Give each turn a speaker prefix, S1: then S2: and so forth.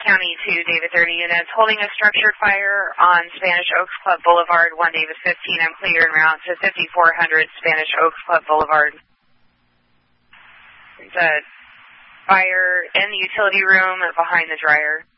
S1: County to David 30 units. Holding a structured fire on Spanish Oaks Club Boulevard, 1 David 15. I'm clear en route to 5400 Spanish Oaks Club Boulevard. There's a fire in the utility room behind the dryer.